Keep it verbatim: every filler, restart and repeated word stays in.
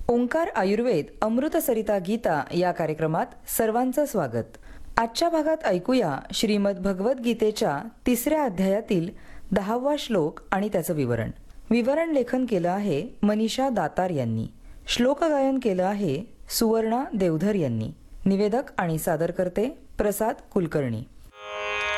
ओंकार आयुर्वेद अमृत सरिता गीता या कार्यक्रमात सर्वांचं स्वागत। आजच्या भागात ऐकूया श्रीमद भगवत गीतेच्या तिसऱ्या अध्यायातील दहावा श्लोक आणि त्याचं विवरण। विवरण लेखन केलं आहे मनीषा दातार यांनी। श्लोक गायन केलं आहे सुवर्णा देवधर यांनी। निवेदक आणि सादरकर्ते प्रसाद कुलकर्णी।